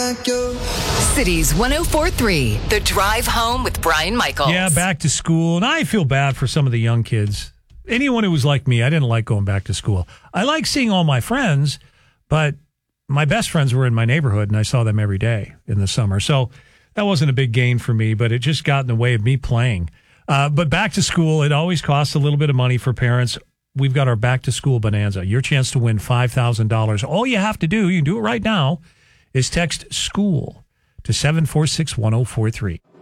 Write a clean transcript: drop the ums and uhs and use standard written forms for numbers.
Cities 104.3, The Drive Home with Brian Michaels. Yeah, back to school. And I feel bad for some of the young kids. Anyone who was like me, I didn't like going back to school. I like seeing all my friends, but my best friends were in my neighborhood, and I saw them every day in the summer. So that wasn't a big gain for me, but it just got in the way of me playing. But back to school, it always costs a little bit of money for parents. We've got our back to school bonanza. Your chance to win $5,000. All you have to do, you can do it right now, is text SCHOOL to 7461043.